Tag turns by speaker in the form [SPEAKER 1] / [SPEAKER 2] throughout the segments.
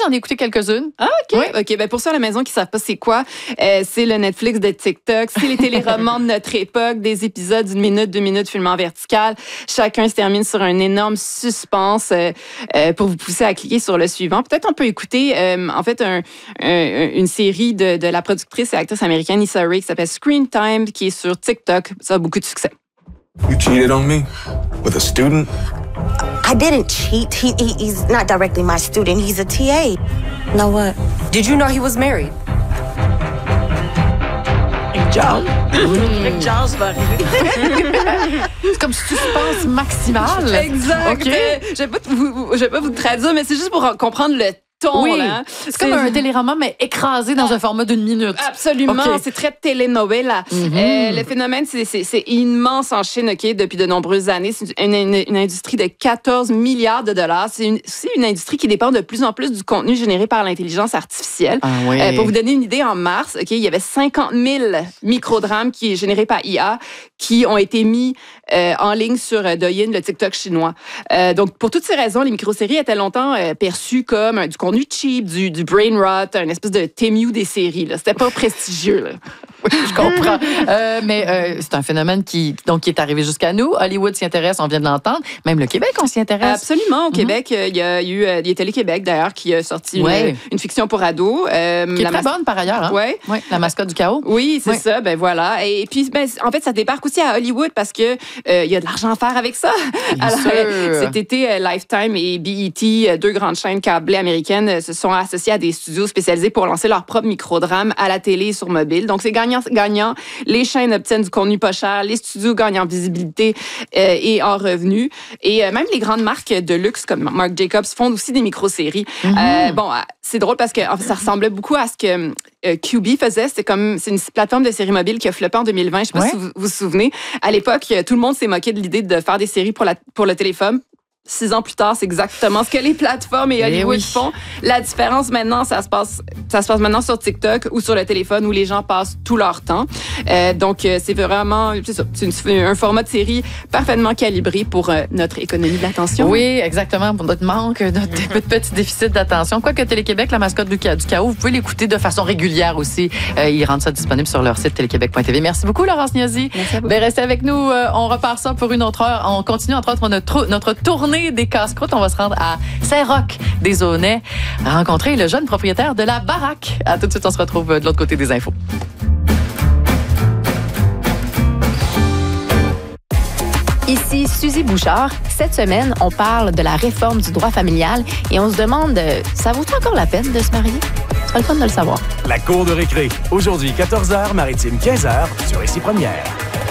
[SPEAKER 1] j'en ai écouté quelques-unes.
[SPEAKER 2] Ah, OK.
[SPEAKER 1] Oui.
[SPEAKER 2] OK, ben pour ceux à la maison qui ne savent pas c'est quoi, c'est le Netflix de TikTok, c'est les téléromans de notre époque, des épisodes d'1 minute, 2 minutes, filmés en vertical. Chacun se termine sur un énorme suspense pour vous pousser à cliquer sur le suivant. Peut-être on peut écouter, en fait, une série de la productrice et actrice américaine Issa Rae qui s'appelle Screen Time, qui est sur TikTok. Ça a beaucoup de succès.
[SPEAKER 3] You cheated on me with a student?
[SPEAKER 4] I didn't cheat. He's not directly my student. He's a TA. Know what?
[SPEAKER 5] Did you know he was married?
[SPEAKER 6] Charles. Charles va arriver.
[SPEAKER 1] C'est comme suspense maximal.
[SPEAKER 2] Exact.
[SPEAKER 1] OK.
[SPEAKER 2] Je vais pas vous traduire, mais c'est juste pour comprendre le ton.
[SPEAKER 1] Oui.
[SPEAKER 2] Là.
[SPEAKER 1] C'est comme un téléroman, mais écrasé dans un format d'1 minute.
[SPEAKER 2] Absolument.
[SPEAKER 1] Okay.
[SPEAKER 2] C'est très telenovela. Le phénomène, c'est immense en Chine, OK, depuis de nombreuses années. C'est une industrie de 14 milliards de dollars. C'est une industrie qui dépend de plus en plus du contenu généré par l'intelligence artificielle.
[SPEAKER 1] Ah oui.
[SPEAKER 2] Pour vous donner une idée, en mars, OK, il y avait 50 000 microdrames qui générés par IA qui ont été mis en ligne sur Douyin, le TikTok chinois. Donc, pour toutes ces raisons, les micro-séries étaient longtemps perçues comme du contenu cheap, du brain rot, une espèce de Temu des séries. Là. C'était pas prestigieux. Là.
[SPEAKER 1] Oui, je comprends. Mais c'est un phénomène qui est arrivé jusqu'à nous. Hollywood s'y intéresse, on vient de l'entendre. Même le Québec, on s'y intéresse.
[SPEAKER 2] Absolument. Au Québec, il y a eu Télé-Québec, d'ailleurs, qui a sorti une fiction pour ados.
[SPEAKER 1] Qui est très bonne, par ailleurs. Hein?
[SPEAKER 2] Oui.
[SPEAKER 1] Ouais, la mascotte du chaos.
[SPEAKER 2] Oui, c'est ça. Ben voilà. Et puis, en fait, ça débarque aussi à Hollywood parce que il y a de l'argent à faire avec ça. Alors, cet été, Lifetime et BET, deux grandes chaînes câblées américaines, se sont associées à des studios spécialisés pour lancer leur propre microdrame à la télé et sur mobile. Donc, c'est gagnant. Les chaînes obtiennent du contenu pas cher, les studios gagnent en visibilité et en revenus. Et même les grandes marques de luxe comme Marc Jacobs font aussi des micro-séries. C'est drôle parce que en fait, ça ressemblait beaucoup à ce que QB faisait. C'est une plateforme de séries mobiles qui a floppé en 2020. Je sais pas si vous vous souvenez. À l'époque, tout le monde s'est moqué de l'idée de faire des séries pour le téléphone. 6 ans plus tard, c'est exactement ce que les plateformes et Hollywood font. La différence maintenant, ça se passe maintenant sur TikTok ou sur le téléphone où les gens passent tout leur temps. Donc, c'est vraiment, c'est un format de série parfaitement calibré pour notre économie de l'attention.
[SPEAKER 1] Oui, exactement. Pour notre manque, notre petit déficit d'attention. Quoique Télé-Québec, la mascotte du chaos, vous pouvez l'écouter de façon régulière aussi. Ils rendent ça disponible sur leur site téléquébec.tv. Merci beaucoup, Laurence Niazi.
[SPEAKER 2] Merci à vous.
[SPEAKER 1] Restez avec nous. On repart ça pour une autre heure. On continue, entre autres, notre tournée des casse-croûtes. On va se rendre à Saint-Roch des Aunais, rencontrer le jeune propriétaire de la baraque. À tout de suite, on se retrouve de l'autre côté des infos.
[SPEAKER 7] Ici Suzy Bouchard. Cette semaine, on parle de la réforme du droit familial et on se demande, ça vaut-il encore la peine de se marier? Ce serait le fun de le savoir.
[SPEAKER 8] La cour de récré. Aujourd'hui, 14h, Maritime 15h, sur Ici Première.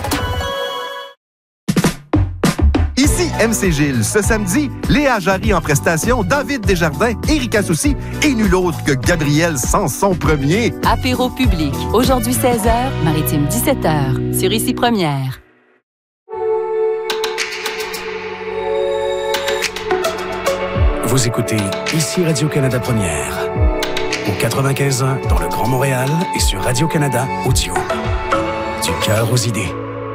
[SPEAKER 9] Ici MC Gilles. Ce samedi, Léa Jarry en prestation, David Desjardins, Éric Soucy et nul autre que Gabriel Sanson Premier.
[SPEAKER 10] Apéro public. Aujourd'hui 16h, Maritime 17h, sur Ici Première.
[SPEAKER 8] Vous écoutez Ici Radio-Canada Première. Au 95.1 dans le Grand Montréal et sur Radio-Canada Audio. Du cœur aux idées.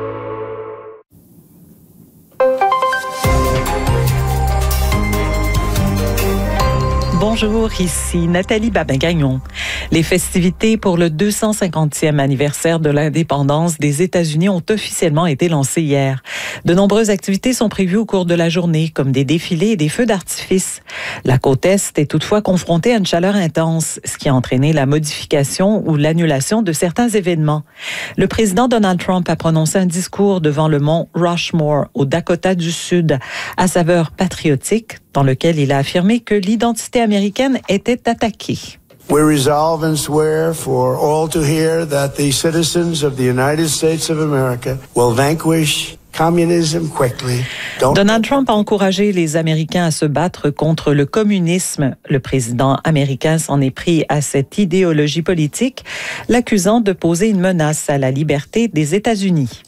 [SPEAKER 11] Bonjour, ici Nathalie Babin-Gagnon. Les festivités pour le 250e anniversaire de l'indépendance des États-Unis ont officiellement été lancées hier. De nombreuses activités sont prévues au cours de la journée, comme des défilés et des feux d'artifice. La côte Est est toutefois confrontée à une chaleur intense, ce qui a entraîné la modification ou l'annulation de certains événements. Le président Donald Trump a prononcé un discours devant le mont Rushmore, au Dakota du Sud, à saveur patriotique, dans lequel il a affirmé que l'identité américaine était attaquée.
[SPEAKER 12] We resolve and swear for all to hear that the citizens of the United States of America will vanquish communism quickly.
[SPEAKER 11] Donald Trump a encouragé les Américains à se battre contre le communisme. Le président américain s'en est pris à cette idéologie politique, l'accusant de poser une menace à la liberté des États-Unis.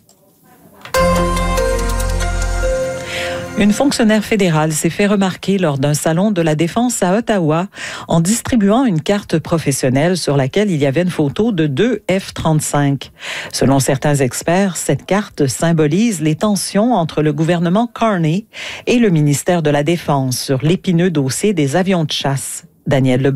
[SPEAKER 11] Une fonctionnaire fédérale s'est fait remarquer lors d'un salon de la défense à Ottawa en distribuant une carte professionnelle sur laquelle il y avait une photo de 2 F-35. Selon certains experts, cette carte symbolise les tensions entre le gouvernement Carney et le ministère de la Défense sur l'épineux dossier des avions de chasse. Daniel Lebrun.